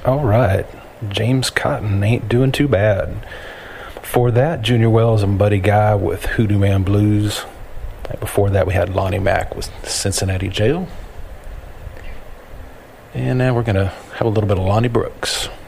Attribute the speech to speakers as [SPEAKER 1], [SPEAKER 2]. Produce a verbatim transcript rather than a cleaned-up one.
[SPEAKER 1] All right. James Cotton ain't doing too bad. Before that, Junior Wells and Buddy Guy with Hoodoo Man Blues. Before that, we had Lonnie Mack with Cincinnati Jail. And now we're going to have a little bit of Lonnie Brooks.